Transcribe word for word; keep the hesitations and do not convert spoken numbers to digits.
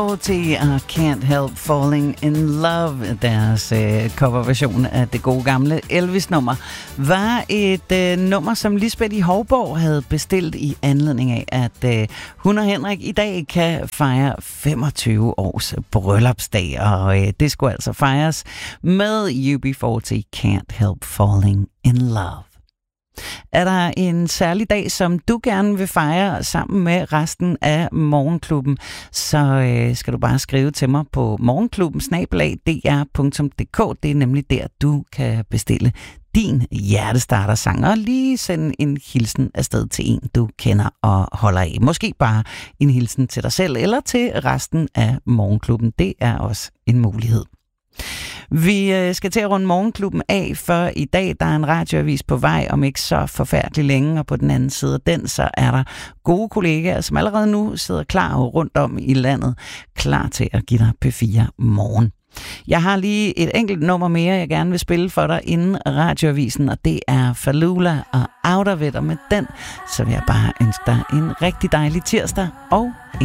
Til uh, Can't Help Falling in Love, deres uh, coverversion af det gode gamle Elvis-nummer, var et uh, nummer, som Lisbeth i Hovborg havde bestilt i anledning af, at uh, hun og Henrik i dag kan fejre femogtyve års bryllupsdag, og uh, det skulle altså fejres med U B fyrre Can't Help Falling in Love. Er der en særlig dag, som du gerne vil fejre sammen med resten af Morgenklubben, så øh, skal du bare skrive til mig på morgenklubben snabel-a d r punktum d k. Det er nemlig der, du kan bestille din hjertestarter-sang og lige sende en hilsen afsted til en, du kender og holder af. Måske bare en hilsen til dig selv eller til resten af Morgenklubben. Det er også en mulighed. Vi skal til at runde Morgenklubben af, for i dag der er en radioavis på vej om ikke så forfærdeligt længe, og på den anden side af den, så er der gode kollegaer, som allerede nu sidder klar rundt om i landet, klar til at give dig P fire morgen. Jeg har lige et enkelt nummer mere, jeg gerne vil spille for dig inden radioavisen, og det er Falula og Out of It, og med den, så vil jeg bare ønske dig en rigtig dejlig tirsdag og